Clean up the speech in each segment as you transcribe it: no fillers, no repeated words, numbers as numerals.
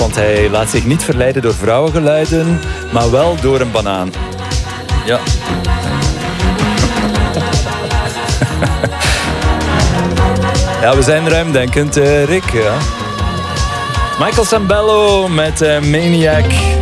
want hij laat zich niet verleiden door vrouwengeluiden, maar wel door een banaan. Ja. Ja, we zijn ruimdenkend, Rick. Ja. Michael Sambello met Maniac.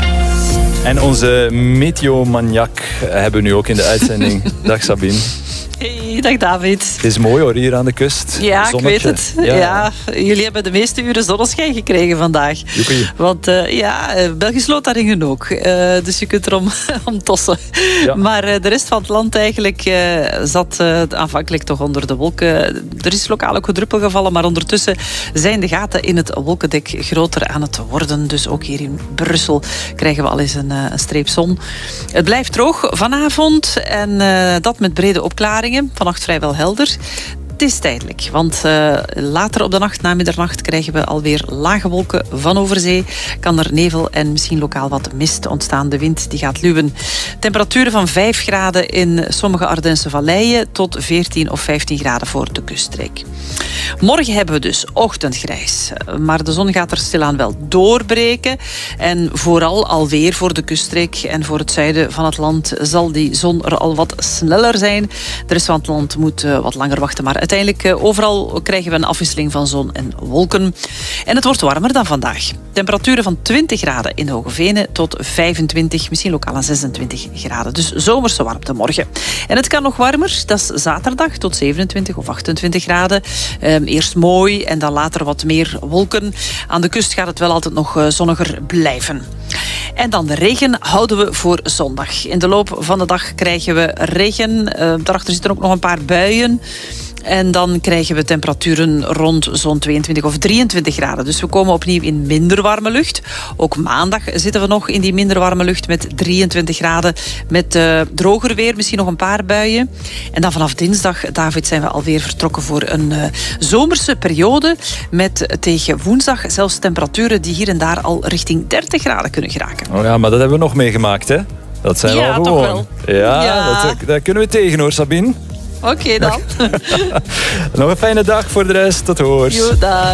En onze meteomaniak hebben we nu ook in de uitzending. Dag Sabine. Hey, dag David. Het is mooi hoor, hier aan de kust. Ja, Zonnetje. ik weet het. Ja, jullie hebben de meeste uren zonneschijn gekregen vandaag. Joepie. Want Belgisch Lothringen ook. Dus je kunt erom om tossen. Ja. Maar de rest van het land eigenlijk zat aanvankelijk toch onder de wolken. Er is lokaal ook gedruppel gevallen, maar ondertussen zijn de gaten in het wolkendek groter aan het worden. Dus ook hier in Brussel krijgen we al eens een streep zon. Het blijft droog vanavond en dat met brede opklaringen. Vannacht vrijwel helder. Het is tijdelijk, want later op de nacht, na middernacht, krijgen we alweer lage wolken van over zee. Kan er nevel en misschien lokaal wat mist ontstaan. De wind die gaat luwen. Temperaturen van 5 graden in sommige Ardense valleien tot 14 of 15 graden voor de kuststreek. Morgen hebben we dus ochtendgrijs. Maar de zon gaat er stilaan wel doorbreken. En vooral alweer voor de kuststreek en voor het zuiden van het land zal die zon er al wat sneller zijn. De rest van het land moet wat langer wachten, maar uiteindelijk overal krijgen we een afwisseling van zon en wolken. En het wordt warmer dan vandaag. Temperaturen van 20 graden in Hogevenen tot 25, misschien lokaal aan 26 graden. Dus zomerse warmte morgen. En het kan nog warmer, dat is zaterdag tot 27 of 28 graden. Eerst mooi en dan later wat meer wolken. Aan de kust gaat het wel altijd nog zonniger blijven. En dan de regen houden we voor zondag. In de loop van de dag krijgen we regen. Daarachter zitten ook nog een paar buien. En dan krijgen we temperaturen rond zo'n 22 of 23 graden. Dus we komen opnieuw in minder warme lucht. Ook maandag zitten we nog in die minder warme lucht met 23 graden. Met droger weer, misschien nog een paar buien. En dan vanaf dinsdag, David, zijn we alweer vertrokken voor een zomerse periode. Met tegen woensdag zelfs temperaturen die hier en daar al richting 30 graden kunnen geraken. Oh ja, maar dat hebben we nog meegemaakt, hè? Dat zijn Ja, wel toch gewoon. wel. Ja, Ja. Dat kunnen we tegen hoor, Sabine. Oké dan. Nog een fijne dag voor de rest. Tot hoors. Jo, dag.